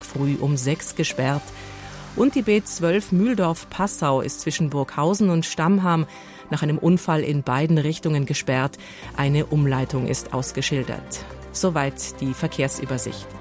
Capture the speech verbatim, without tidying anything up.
früh um sechs gesperrt. Und die B zwölf Mühldorf-Passau ist zwischen Burghausen und Stammham nach einem Unfall in beiden Richtungen gesperrt. Eine Umleitung ist ausgeschildert. Soweit die Verkehrsübersicht.